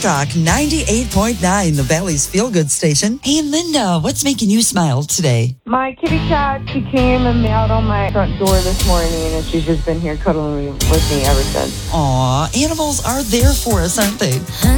Talk 98.9, the Valley's Feel Good Station. Hey, Linda, what's making you smile today? My kitty cat, she came and meowed on my front door this morning, and she's just been here cuddling with me ever since. Aw, animals are there for us, aren't they?